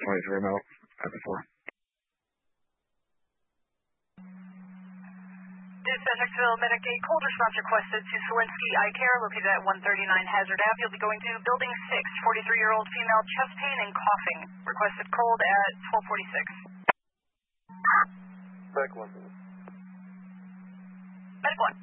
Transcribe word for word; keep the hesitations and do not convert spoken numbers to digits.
twenty-three remote at the four. Dispatch Medic, a cold response requested to Solinsky Eye Care, located at one thirty-nine Hazard Avenue. You'll be going to Building six, forty-three-year-old female, chest pain and coughing. Requested cold at twelve forty-six. Medic one. Medic one.